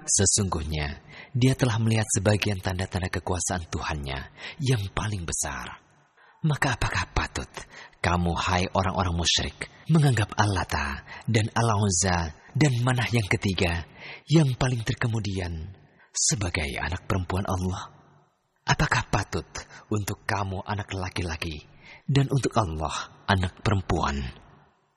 Sesungguhnya, dia telah melihat sebagian tanda-tanda kekuasaan Tuhannya yang paling besar. Maka apakah patut kamu, hai orang-orang musyrik, menganggap Al-Lata dan Al-Uzza dan Manah yang ketiga, yang paling terkemudian, sebagai anak perempuan Allah? Apakah patut untuk kamu anak laki-laki dan untuk Allah anak perempuan?